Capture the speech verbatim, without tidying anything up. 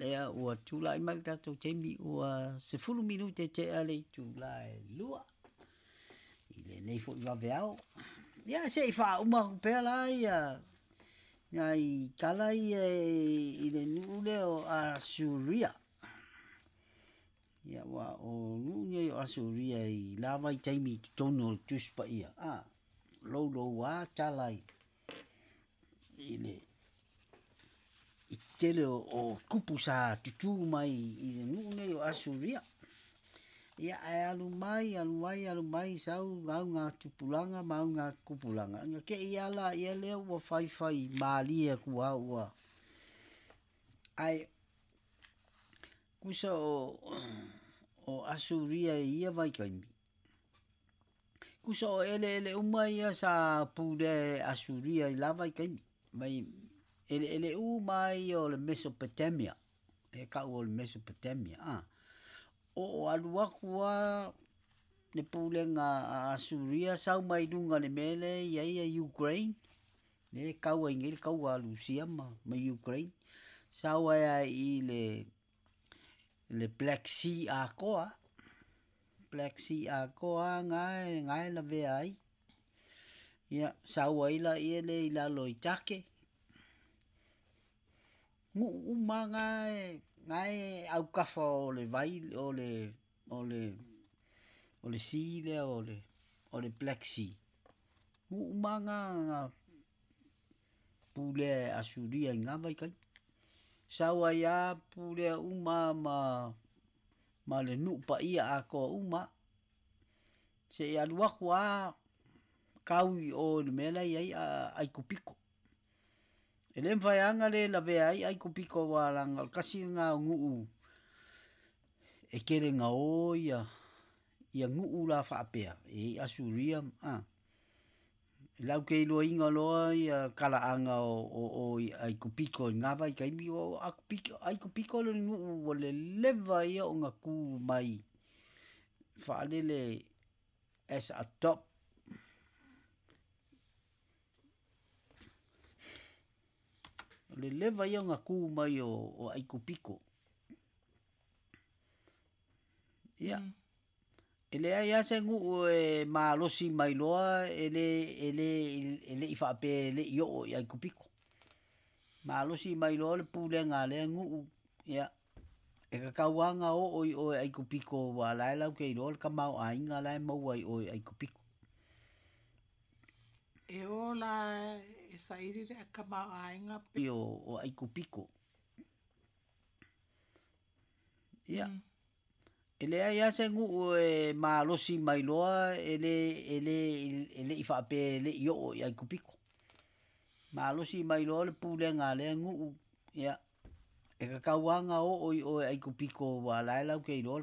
Ea ua tula i mai tatou teimi ua se fulu minu te te ale tula e lua. I le nei fo i waweao. Ia se i wha uma kupea la ia. Ia i kala i i le nule o Asuria. Ia wa o nune o Asuria i lava i teimi tono tuspa ia. Ah, lou lou wa talai. I le i tele o, o kupu sa tutu mai i le nune o Asuria. Ia e alu mai, alu mai, alu mai, sau ngau ngā tupulanga, mau ngā kupulanga. Nga ke i ala i leo ua whai whai maalia kua ua. Ai, kusa o, o Asuria i ia vai kaimi. Kusa o ele ele uma ia sa pūre Asuria i la vai kaimi. Mai, ele ele u mai o le Mesopotamia. E kau o le Mesopotamia, ah. O alua kua ne pulenga a Asuria sau mai dunga le mele ia ia Ukraine. Ne kau ai ngiri kau a Lucia ma, ma Ukraine. Sau ai i le le Black Sea a koa. Black Sea a koa ngai ngai la vea ai. Ia sau ai la ia le i la loi take. Ngu uma ngai ngai au kafa o le vai o le o le o le sea le o le o le Black Sea. Ngu uma nga pule Asuria nga vai kai. Sawa ya pule uma ma ma le nupa ia a ko uma. Se ya lua kwa kaui o le mela ia ai kupiko. Ele mfaianga le la vea ai ai kupiko wa langa kasi nga nguu e kere nga o ia ia nguu la whaapea e Asuria ah. Lau kei loa inga loa ia kala anga o, o, o ai kupiko ngā vai kaimi o ai kupiko le nguu o le leva ia o ngā ku mai whaalele as a top. Le leva ia ngā kū mai o, o Aikupiko. Ia. Mm. Ele ai ase ngu e maalosi mai loa ele ele ele i whaape ele i o i Aikupiko. Maalosi mai loa le pūle ngā lea ngu. Ia. E ka kauanga o o i o i Aikupiko wa lai lau kei loa le ka mau a inga lai mau ai o i Aikupiko. E o la e sairi re ka mau ainga pe o o Aikupiko. Ia. Mm. Ele ai ase ngu e maalosi mai loa ele ele ele i whaape ele i o i Aikupiko. Maalosi mai loa le pūle ngā lea ngu. Ia. E ka kauanga o o i o i Aikupiko wa lai lau kei loa